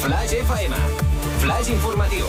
Flash FM. Flash informatiu.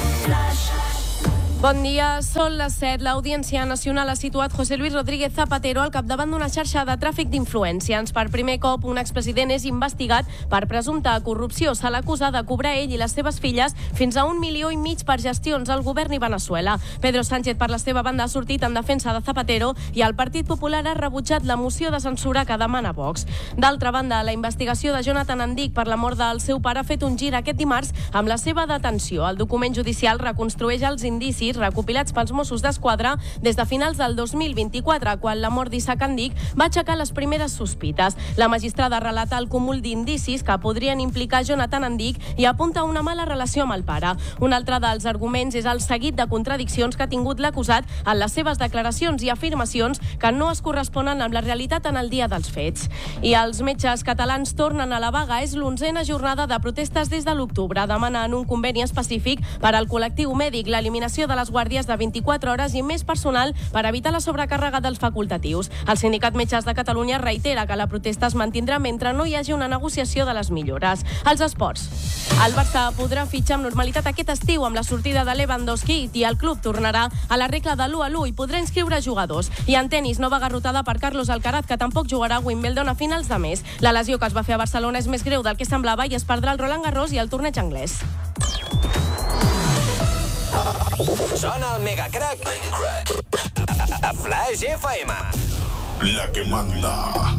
Bon dia, són les 7. L'Audiència Nacional ha situat José Luis Rodríguez Zapatero al capdavant d'una xarxa de tràfic d'influències. Per primer cop, un expresident és investigat per presumpta corrupció. Se l'acusa de cobrar ell i les seves filles fins a 1,5 milions per gestions al govern i Veneçuela. Pedro Sánchez, per la seva banda, ha sortit en defensa de Zapatero i el Partit Popular ha rebutjat la moció de censura que demana Vox. D'altra banda, la investigació de Jonathan Andic per la mort del seu pare ha fet un gir aquest dimarts amb la seva detenció. El document judicial reconstrueix els indicis recopilats pels Mossos d'Esquadra des de finals del 2024, quan la mort d'Isaac Andic va aixecar les primeres sospites. La magistrada relata el cúmul d'indicis que podrien implicar Jonathan Andic i apunta a una mala relació amb el pare. Un altre dels arguments és el seguit de contradiccions que ha tingut l'acusat en les seves declaracions i afirmacions que no es corresponen amb la realitat en el dia dels fets. I els metges catalans tornen a la vaga. És l'11a jornada de protestes des de l'octubre. Demanen un conveni específic per al col·lectiu mèdic, l'eliminació de les guàrdies de 24 hores i més personal per evitar la sobrecàrrega dels facultatius. El Sindicat Metges de Catalunya reitera que la protesta es mantindrà mentre no hi hagi una negociació de les millores. Els esports. El Barça podrà fitxar amb normalitat aquest estiu amb la sortida de Lewandowski i el club tornarà a la regla de l'1-1 i podrà inscriure jugadors. I en tenis, nova garrotada per Carlos Alcaraz, que tampoc jugarà a Wimbledon a finals de mes. La lesió que es va fer a Barcelona és més greu del que semblava i es perdrà el Roland Garros i el torneig anglès. Sona el Megacrack a Flash FM. La que manda.